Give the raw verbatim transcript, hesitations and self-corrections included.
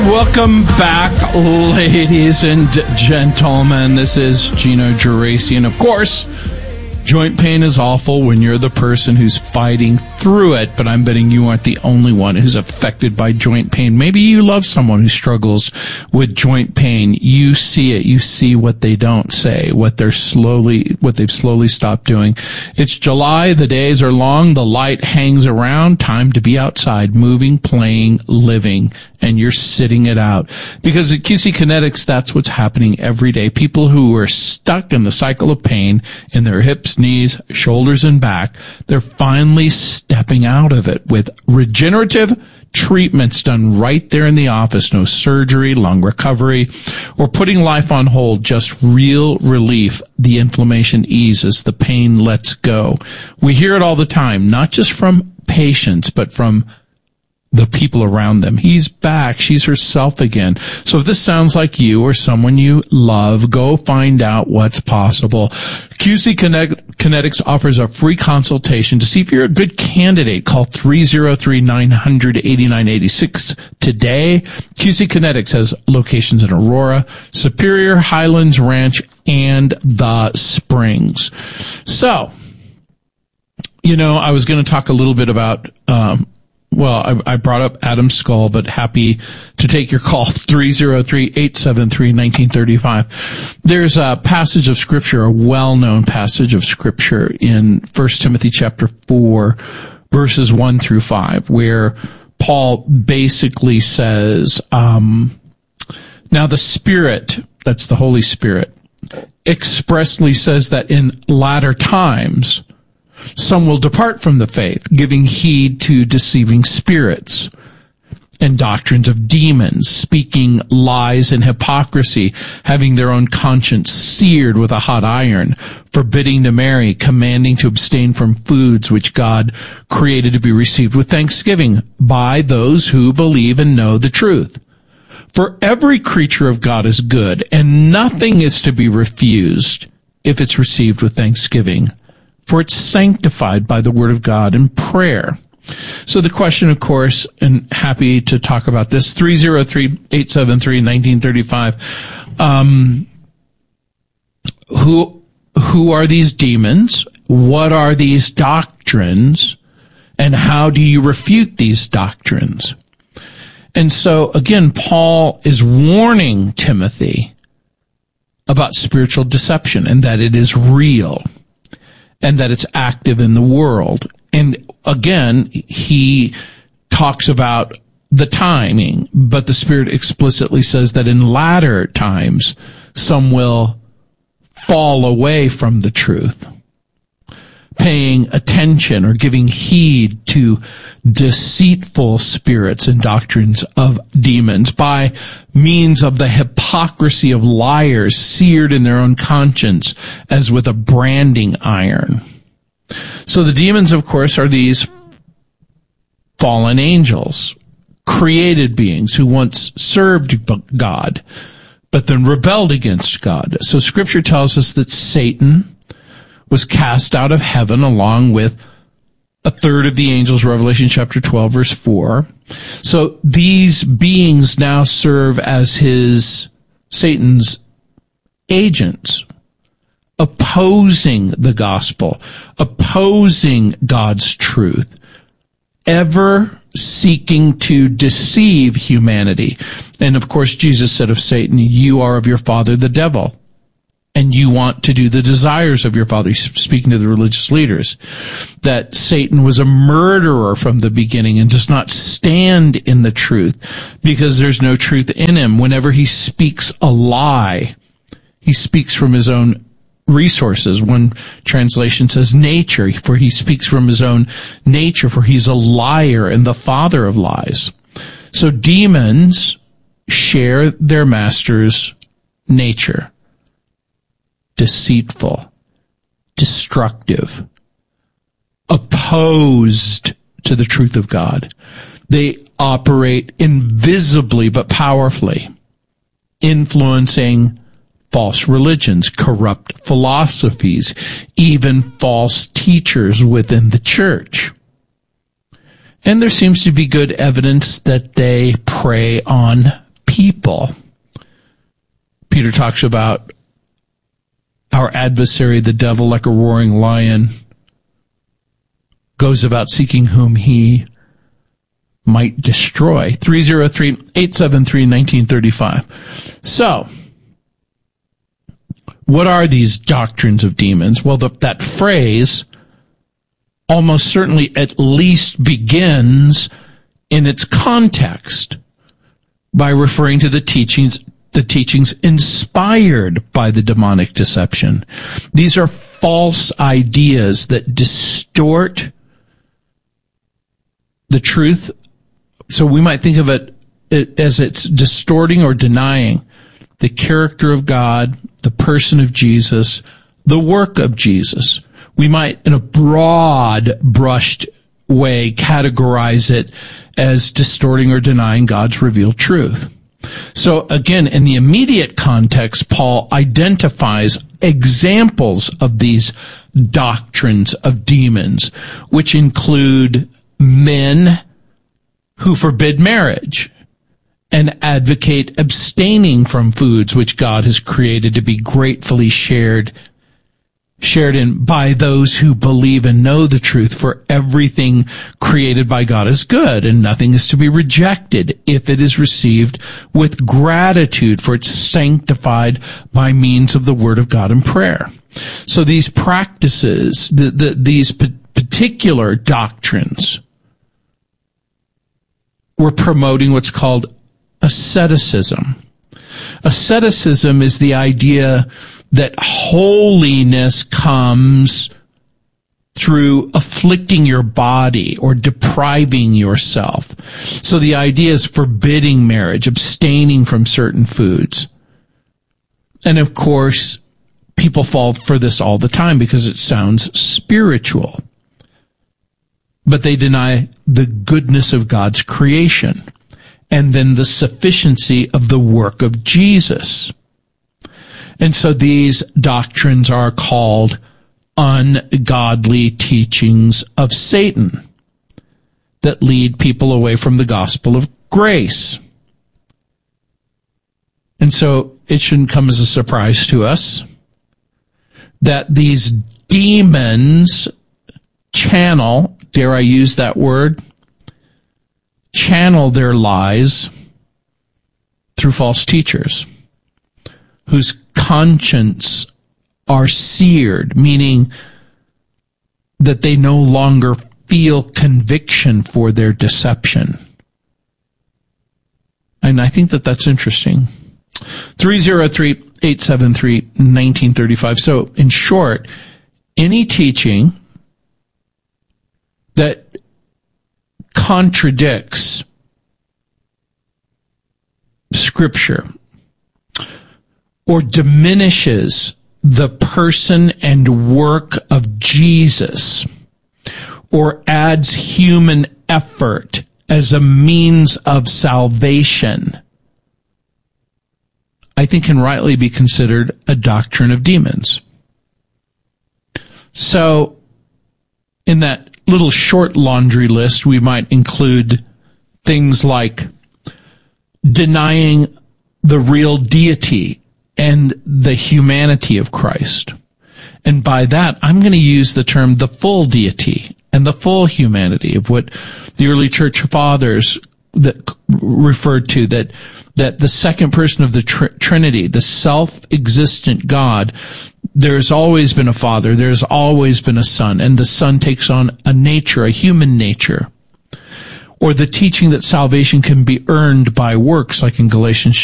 Welcome back, ladies and gentlemen. This is Gino Geraci, and of course, joint pain is awful when you're the person who's fighting through it, but I'm betting you aren't the only one who's affected by joint pain. Maybe you love someone who struggles with joint pain. You see it. You see what they don't say, what they're slowly, what they've slowly stopped doing. It's July. The days are long. The light hangs around. Time to be outside, moving, playing, living. And you're sitting it out. Because at Q C Kinetics, that's what's happening every day. People who are stuck in the cycle of pain in their hips, knees, shoulders, and back, they're finally stepping out of it with regenerative treatments done right there in the office. No surgery, long recovery, or putting life on hold. Just real relief. The inflammation eases. The pain lets go. We hear it all the time, not just from patients, but from the people around them. He's back. She's herself again. So if this sounds like you or someone you love, go find out what's possible. Q C Kinetics offers a free consultation to see if you're a good candidate. Call three oh three, nine hundred, eighty-nine eighty-six today. Q C Kinetics has locations in Aurora, Superior, Highlands Ranch, and The Springs. So, you know, I was going to talk a little bit about, um, Well, I, I brought up Adam's skull, but happy to take your call, three oh three, eight seven three, one nine three five. There's a passage of Scripture, a well-known passage of Scripture in First Timothy chapter four, verses one through five, where Paul basically says, um, now the Spirit, that's the Holy Spirit, expressly says that in latter times, some will depart from the faith, giving heed to deceiving spirits and doctrines of demons, speaking lies and hypocrisy, having their own conscience seared with a hot iron, forbidding to marry, commanding to abstain from foods which God created to be received with thanksgiving by those who believe and know the truth. For every creature of God is good, and nothing is to be refused if it's received with thanksgiving, for it's sanctified by the word of God and prayer. So the question, of course, and happy to talk about this, three oh three, eight seven three, one nine three five. Um, who, who are these demons? What are these doctrines? And how do you refute these doctrines? And so, again, Paul is warning Timothy about spiritual deception and that it is real, and that it's active in the world. And again, he talks about the timing, but the Spirit explicitly says that in latter times, some will fall away from the truth, paying attention or giving heed to deceitful spirits and doctrines of demons by means of the hypocrisy of liars seared in their own conscience as with a branding iron. So the demons, of course, are these fallen angels, created beings who once served God, but then rebelled against God. So Scripture tells us that Satan was cast out of heaven along with a third of the angels, Revelation chapter twelve, verse four. So these beings now serve as his, Satan's agents, opposing the gospel, opposing God's truth, ever seeking to deceive humanity. And of course, Jesus said of Satan, you are of your father, the devil, and you want to do the desires of your father. He's speaking to the religious leaders, that Satan was a murderer from the beginning and does not stand in the truth because there's no truth in him. Whenever he speaks a lie, he speaks from his own resources. One translation says nature, for he speaks from his own nature, for he's a liar and the father of lies. So demons share their master's nature. Deceitful, destructive, opposed to the truth of God. They operate invisibly but powerfully, influencing false religions, corrupt philosophies, even false teachers within the church. And there seems to be good evidence that they prey on people. Peter talks about our adversary, the devil, like a roaring lion, goes about seeking whom he might destroy. three oh three, eight seven three, one nine three five. So, what are these doctrines of demons? Well, the, that phrase almost certainly at least begins in its context by referring to the teachings the teachings inspired by the demonic deception. These are false ideas that distort the truth. So we might think of it as it's distorting or denying the character of God, the person of Jesus, the work of Jesus. We might, in a broad brushed way, categorize it as distorting or denying God's revealed truth. So again, in the immediate context, Paul identifies examples of these doctrines of demons, which include men who forbid marriage and advocate abstaining from foods which God has created to be gratefully shared shared in by those who believe and know the truth, for everything created by God is good, and nothing is to be rejected if it is received with gratitude, for it's sanctified by means of the word of God and prayer. So these practices, the, the, these p- particular doctrines, were promoting what's called asceticism. Asceticism is the idea that holiness comes through afflicting your body or depriving yourself. So the idea is forbidding marriage, abstaining from certain foods. And of course, people fall for this all the time because it sounds spiritual. But they deny the goodness of God's creation and then the sufficiency of the work of Jesus. And so these doctrines are called ungodly teachings of Satan that lead people away from the gospel of grace. And so it shouldn't come as a surprise to us that these demons channel, dare I use that word, channel their lies through false teachers whose conscience are seared, meaning that they no longer feel conviction for their deception. And I think that that's interesting. three oh three, eight seven three, one nine three five. So, in short, any teaching that contradicts Scripture or diminishes the person and work of Jesus, or adds human effort as a means of salvation, I think can rightly be considered a doctrine of demons. So, in that little short laundry list, we might include things like denying the real deity and the humanity of Christ. And by that, I'm going to use the term the full deity and the full humanity of what the early church fathers that referred to, that that the second person of the tr- Trinity, the self-existent God, there's always been a Father, there's always been a Son, and the Son takes on a nature, a human nature. Or the teaching that salvation can be earned by works, like in Galatians